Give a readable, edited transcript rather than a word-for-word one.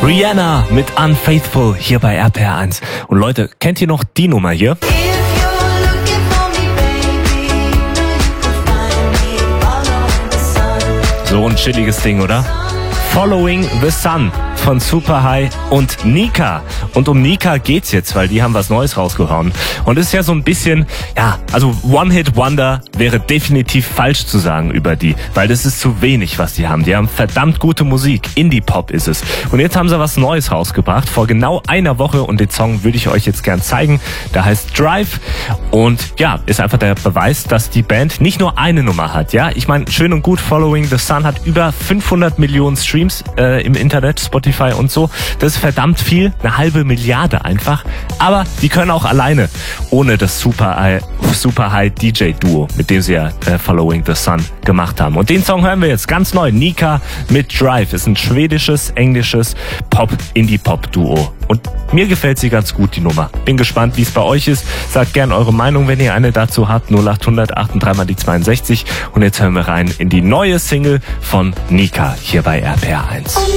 Rihanna mit Unfaithful hier bei RPR 1. Und Leute, kennt ihr noch die Nummer hier? So ein chilliges Ding, oder? Following the Sun von Superhigh und Nika. Und um Nika geht's jetzt, weil die haben was Neues rausgehauen. Und es ist ja so ein bisschen, also One-Hit-Wonder wäre definitiv falsch zu sagen über die, weil das ist zu wenig, was die haben. Die haben verdammt gute Musik. Indie-Pop ist es. Und jetzt haben sie was Neues rausgebracht, vor genau einer Woche. Und den Song würde ich euch jetzt gern zeigen. Der heißt Drive. Und ja, ist einfach der Beweis, dass die Band nicht nur eine Nummer hat. Ja, ich meine, schön und gut, Following the Sun hat über 500 Millionen Streams im Internet, Spotify und so. Das ist verdammt viel, eine halbe Milliarde einfach. Aber die können auch alleine, ohne das Superhigh DJ-Duo, mit dem sie ja Following the Sun gemacht haben. Und den Song hören wir jetzt ganz neu. Nika mit Drive ist ein schwedisches, englisches Pop-Indie-Pop-Duo. Und mir gefällt sie ganz gut, die Nummer. Bin gespannt, wie es bei euch ist. Sagt gern eure Meinung, wenn ihr eine dazu habt. 0800 83 mal die 62. Und jetzt hören wir rein in die neue Single von Nika hier bei RPR 1.